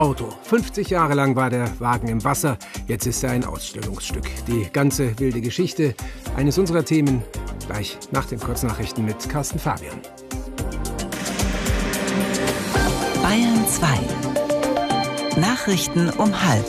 Auto. 50 Jahre lang war der Wagen im Wasser, jetzt ist er ein Ausstellungsstück. Die ganze wilde Geschichte, eines unserer Themen, gleich nach den Kurznachrichten mit Carsten Fabian. Bayern 2. Nachrichten um 12:30.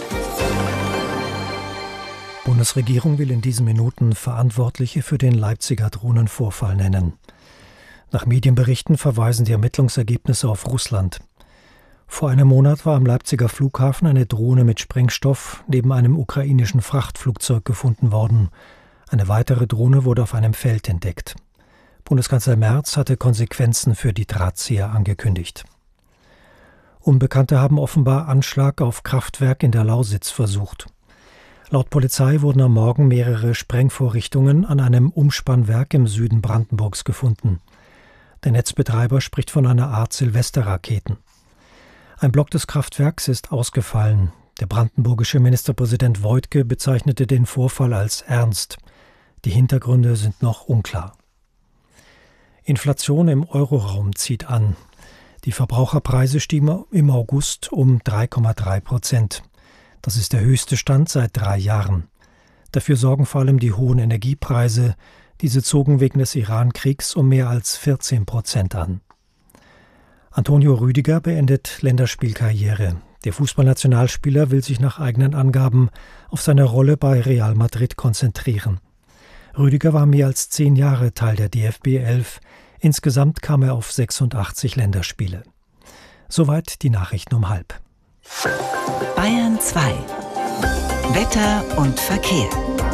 Bundesregierung will in diesen Minuten Verantwortliche für den Leipziger Drohnenvorfall nennen. Nach Medienberichten verweisen die Ermittlungsergebnisse auf Russland. Vor einem Monat war am Leipziger Flughafen eine Drohne mit Sprengstoff neben einem ukrainischen Frachtflugzeug gefunden worden. Eine weitere Drohne wurde auf einem Feld entdeckt. Bundeskanzler Merz hatte Konsequenzen für die Drahtzieher angekündigt. Unbekannte haben offenbar Anschlag auf Kraftwerk in der Lausitz versucht. Laut Polizei wurden am Morgen mehrere Sprengvorrichtungen an einem Umspannwerk im Süden Brandenburgs gefunden. Der Netzbetreiber spricht von einer Art Silvesterraketen. Ein Block des Kraftwerks ist ausgefallen. Der brandenburgische Ministerpräsident Woidke bezeichnete den Vorfall als ernst. Die Hintergründe sind noch unklar. Inflation im Euroraum zieht an. Die Verbraucherpreise stiegen im August um 3,3%. Das ist der höchste Stand seit 3 Jahren. Dafür sorgen vor allem die hohen Energiepreise. Diese zogen wegen des Iran-Kriegs um mehr als 14% an. Antonio Rüdiger beendet Länderspielkarriere. Der Fußballnationalspieler will sich nach eigenen Angaben auf seine Rolle bei Real Madrid konzentrieren. Rüdiger war mehr als 10 Jahre Teil der DFB 11. Insgesamt kam er auf 86 Länderspiele. Soweit die Nachrichten um 12:30. Bayern 2. Wetter und Verkehr.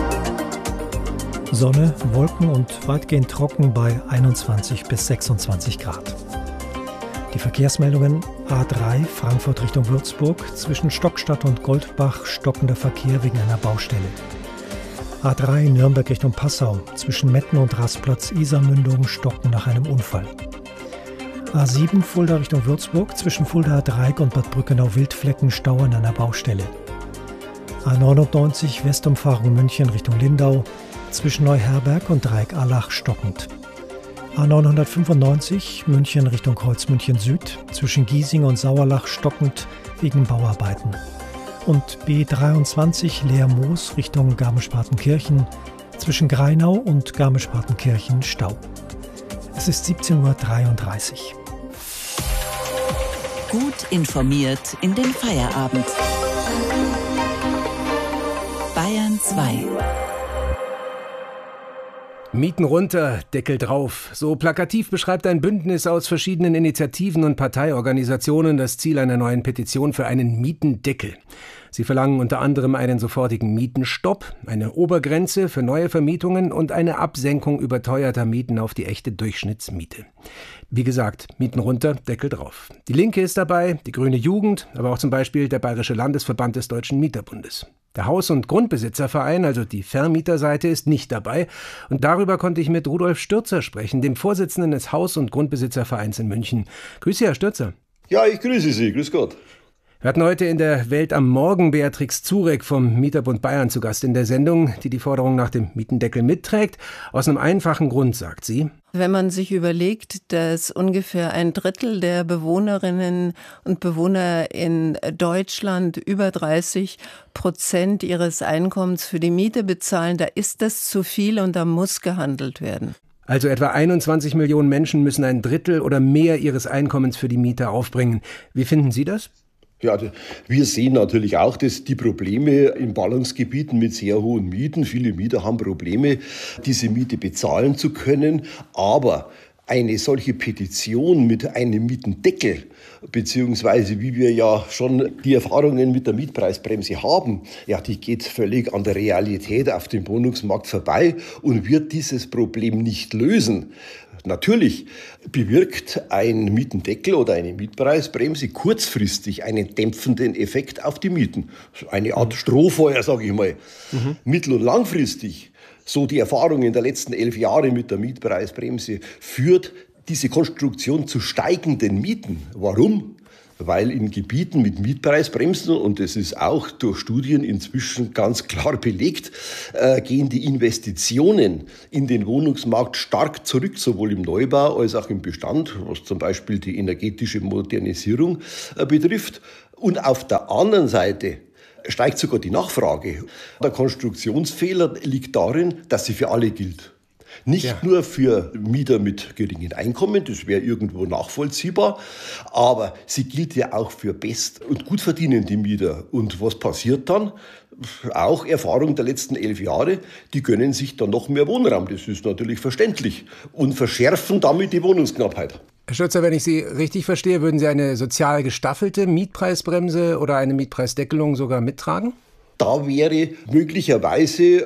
Sonne, Wolken und weitgehend trocken bei 21 bis 26 Grad. Die Verkehrsmeldungen: A3 Frankfurt Richtung Würzburg, zwischen Stockstadt und Goldbach stockender Verkehr wegen einer Baustelle. A3 Nürnberg Richtung Passau, zwischen Metten und Rastplatz Isarmündung stocken nach einem Unfall. A7 Fulda Richtung Würzburg, zwischen Fuldaer Dreieck und Bad Brückenau-Wildflecken Stau an einer Baustelle. A99 Westumfahrung München Richtung Lindau, zwischen Neuherberg und Dreieck-Allach stockend. A995 München Richtung Kreuz München Süd, zwischen Giesing und Sauerlach stockend wegen Bauarbeiten. Und B23 Leer-Moos Richtung Garmisch-Partenkirchen, zwischen Greinau und Garmisch-Partenkirchen Stau. Es ist 17:33 Uhr. Gut informiert in den Feierabend. Bayern 2. Mieten runter, Deckel drauf. So plakativ beschreibt ein Bündnis aus verschiedenen Initiativen und Parteiorganisationen das Ziel einer neuen Petition für einen Mietendeckel. Sie verlangen unter anderem einen sofortigen Mietenstopp, eine Obergrenze für neue Vermietungen und eine Absenkung überteuerter Mieten auf die echte Durchschnittsmiete. Wie gesagt, Mieten runter, Deckel drauf. Die Linke ist dabei, die Grüne Jugend, aber auch zum Beispiel der Bayerische Landesverband des Deutschen Mieterbundes. Der Haus- und Grundbesitzerverein, also die Vermieterseite, ist nicht dabei. Und darüber konnte ich mit Rudolf Stürzer sprechen, dem Vorsitzenden des Haus- und Grundbesitzervereins in München. Grüße, Herr Stürzer. Ja, ich grüße Sie. Grüß Gott. Wir hatten heute in der Welt am Morgen Beatrix Zurek vom Mieterbund Bayern zu Gast in der Sendung, die die Forderung nach dem Mietendeckel mitträgt. Aus einem einfachen Grund, sagt sie. Wenn man sich überlegt, dass ungefähr 1/3 der Bewohnerinnen und Bewohner in Deutschland über 30% ihres Einkommens für die Miete bezahlen, da ist das zu viel und da muss gehandelt werden. Also etwa 21 Millionen Menschen müssen 1/3 oder mehr ihres Einkommens für die Miete aufbringen. Wie finden Sie das? Ja, wir sehen natürlich auch, dass die Probleme in Ballungsgebieten mit sehr hohen Mieten, viele Mieter haben Probleme, diese Miete bezahlen zu können, aber eine solche Petition mit einem Mietendeckel, beziehungsweise wie wir ja schon die Erfahrungen mit der Mietpreisbremse haben, ja, die geht völlig an der Realität auf dem Wohnungsmarkt vorbei und wird dieses Problem nicht lösen. Natürlich bewirkt ein Mietendeckel oder eine Mietpreisbremse kurzfristig einen dämpfenden Effekt auf die Mieten. Eine Art Strohfeuer, sage ich mal. Mittel- und langfristig, so die Erfahrung der letzten 11 Jahre mit der Mietpreisbremse, führt diese Konstruktion zu steigenden Mieten. Warum? Weil in Gebieten mit Mietpreisbremsen, und das ist auch durch Studien inzwischen ganz klar belegt, gehen die Investitionen in den Wohnungsmarkt stark zurück, sowohl im Neubau als auch im Bestand, was zum Beispiel die energetische Modernisierung betrifft. Und auf der anderen Seite steigt sogar die Nachfrage. Der Konstruktionsfehler liegt darin, dass sie für alle gilt. Nicht nur für Mieter mit geringen Einkommen, das wäre irgendwo nachvollziehbar, aber sie gilt ja auch für best- und gut verdienende Mieter. Und was passiert dann? Auch Erfahrung der letzten 11 Jahre, die gönnen sich dann noch mehr Wohnraum. Das ist natürlich verständlich und verschärfen damit die Wohnungsknappheit. Herr Stürzer, wenn ich Sie richtig verstehe, würden Sie eine sozial gestaffelte Mietpreisbremse oder eine Mietpreisdeckelung sogar mittragen? Da wäre möglicherweise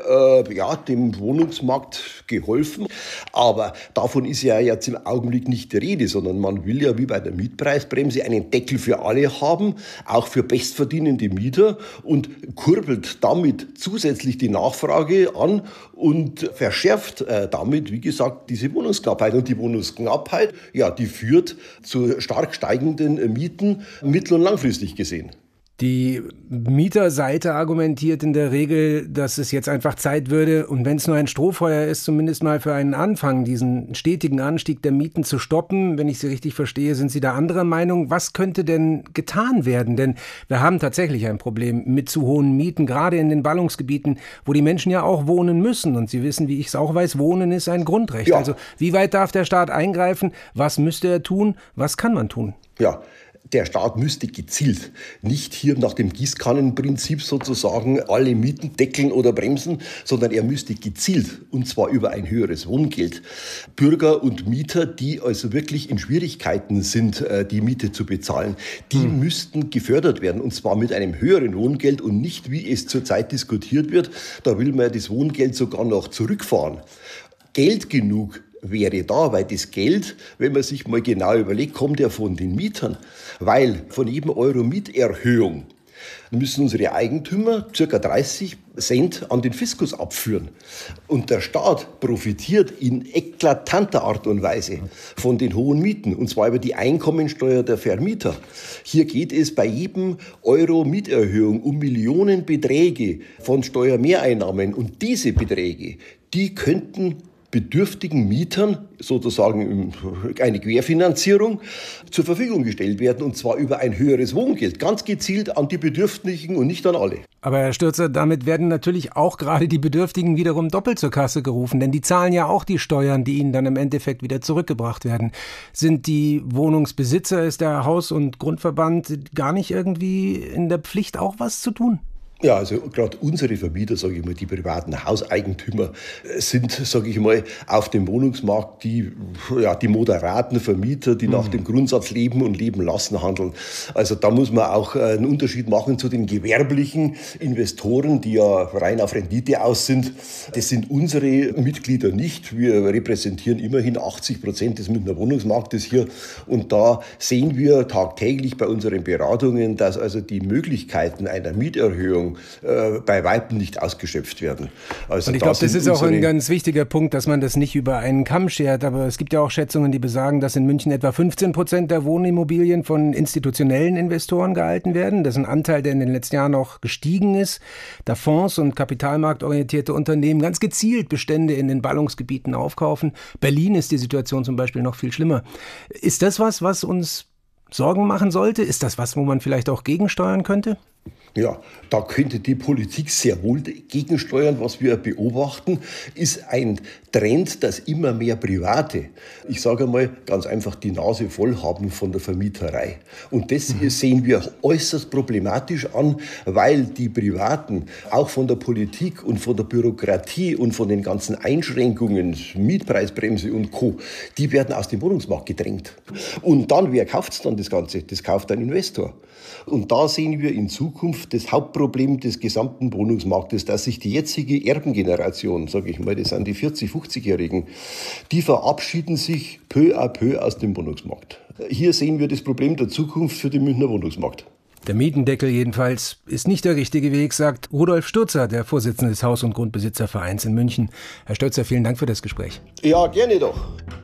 dem Wohnungsmarkt geholfen. Aber davon ist ja jetzt im Augenblick nicht die Rede, sondern man will ja wie bei der Mietpreisbremse einen Deckel für alle haben, auch für bestverdienende Mieter, und kurbelt damit zusätzlich die Nachfrage an und verschärft damit, wie gesagt, diese Wohnungsknappheit. Und die Wohnungsknappheit, die führt zu stark steigenden Mieten mittel- und langfristig gesehen. Die Mieterseite argumentiert in der Regel, dass es jetzt einfach Zeit würde, und wenn es nur ein Strohfeuer ist, zumindest mal für einen Anfang, diesen stetigen Anstieg der Mieten zu stoppen. Wenn ich Sie richtig verstehe, sind Sie da anderer Meinung. Was könnte denn getan werden? Denn wir haben tatsächlich ein Problem mit zu hohen Mieten, gerade in den Ballungsgebieten, wo die Menschen ja auch wohnen müssen. Und Sie wissen, wie ich es auch weiß, Wohnen ist ein Grundrecht. Ja. Also wie weit darf der Staat eingreifen? Was müsste er tun? Was kann man tun? Ja. Der Staat müsste gezielt, nicht hier nach dem Gießkannenprinzip sozusagen alle Mieten deckeln oder bremsen, sondern er müsste gezielt, und zwar über ein höheres Wohngeld, Bürger und Mieter, die also wirklich in Schwierigkeiten sind, die Miete zu bezahlen, die müssten gefördert werden, und zwar mit einem höheren Wohngeld und nicht, wie es zurzeit diskutiert wird. Da will man das Wohngeld sogar noch zurückfahren. Geld genug wäre da, weil das Geld, wenn man sich mal genau überlegt, kommt ja von den Mietern. Weil von jedem Euro Mieterhöhung müssen unsere Eigentümer ca. 30 Cent an den Fiskus abführen. Und der Staat profitiert in eklatanter Art und Weise von den hohen Mieten, und zwar über die Einkommensteuer der Vermieter. Hier geht es bei jedem Euro Mieterhöhung um Millionenbeträge von Steuermehreinnahmen. Und diese Beträge, die könnten bedürftigen Mietern sozusagen eine Querfinanzierung zur Verfügung gestellt werden, und zwar über ein höheres Wohngeld, ganz gezielt an die Bedürftigen und nicht an alle. Aber Herr Stürzer, damit werden natürlich auch gerade die Bedürftigen wiederum doppelt zur Kasse gerufen, denn die zahlen ja auch die Steuern, die ihnen dann im Endeffekt wieder zurückgebracht werden. Sind die Wohnungsbesitzer, ist der Haus- und Grundverband gar nicht irgendwie in der Pflicht, auch was zu tun? Ja, also gerade unsere Vermieter, sage ich mal, die privaten Hauseigentümer sind, sage ich mal, auf dem Wohnungsmarkt die moderaten Vermieter, die nach dem Grundsatz Leben und Leben lassen handeln. Also da muss man auch einen Unterschied machen zu den gewerblichen Investoren, die ja rein auf Rendite aus sind. Das sind unsere Mitglieder nicht. Wir repräsentieren immerhin 80% des Münchner Wohnungsmarktes hier. Und da sehen wir tagtäglich bei unseren Beratungen, dass also die Möglichkeiten einer Mieterhöhung bei Weitem nicht ausgeschöpft werden. Also und ich glaube, das ist auch ein ganz wichtiger Punkt, dass man das nicht über einen Kamm schert. Aber es gibt ja auch Schätzungen, die besagen, dass in München etwa 15% der Wohnimmobilien von institutionellen Investoren gehalten werden. Das ist ein Anteil, der in den letzten Jahren noch gestiegen ist, da Fonds und kapitalmarktorientierte Unternehmen ganz gezielt Bestände in den Ballungsgebieten aufkaufen. Berlin ist die Situation zum Beispiel noch viel schlimmer. Ist das was uns Sorgen machen sollte? Ist das was, wo man vielleicht auch gegensteuern könnte? Ja, da könnte die Politik sehr wohl gegensteuern. Was wir beobachten, ist ein Trend, dass immer mehr Private, ich sage mal ganz einfach, die Nase voll haben von der Vermieterei. Und das sehen wir äußerst problematisch an, weil die Privaten auch von der Politik und von der Bürokratie und von den ganzen Einschränkungen, Mietpreisbremse und Co., die werden aus dem Wohnungsmarkt gedrängt. Und dann, wer kauft dann das Ganze? Das kauft ein Investor. Und da sehen wir in Zukunft das Hauptproblem des gesamten Wohnungsmarktes, dass sich die jetzige Erbengeneration, sage ich mal, das sind die 40-, 50-Jährigen, die verabschieden sich peu à peu aus dem Wohnungsmarkt. Hier sehen wir das Problem der Zukunft für den Münchner Wohnungsmarkt. Der Mietendeckel jedenfalls ist nicht der richtige Weg, sagt Rudolf Stürzer, der Vorsitzende des Haus- und Grundbesitzervereins in München. Herr Stürzer, vielen Dank für das Gespräch. Ja, gerne doch.